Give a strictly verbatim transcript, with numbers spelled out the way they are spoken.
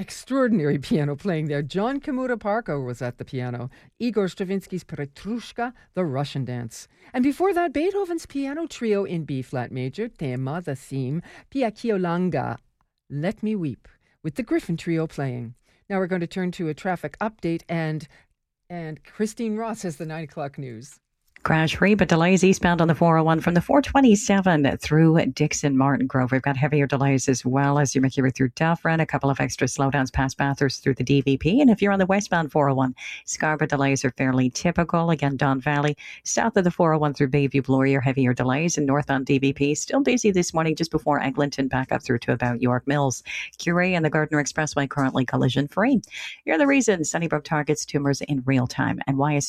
Extraordinary piano playing there. John Kimura Parker was at the piano. Igor Stravinsky's Petrushka, the Russian dance. And before that, Beethoven's piano trio in B-flat major, Tema, the theme, Piaciolanga, Let Me Weep, with the Griffin Trio playing. Now we're going to turn to a traffic update, and and Christine Ross has the nine o'clock news. Crash free, but delays eastbound on the four oh one from the four twenty-seven through Dixon Martin Grove. We've got heavier delays as well as you make your way through Dufferin. A couple of extra slowdowns past Bathurst through the D V P. And if you're on the westbound four oh one, Scarborough delays are fairly typical. Again, Don Valley, south of the four oh one through Bayview Bloor, heavier delays. And northbound D V P, still busy this morning just before Eglinton, back up through to about York Mills. Curie and the Gardner Expressway currently collision free. Here are the reasons Sunnybrook targets tumors in real time, and why is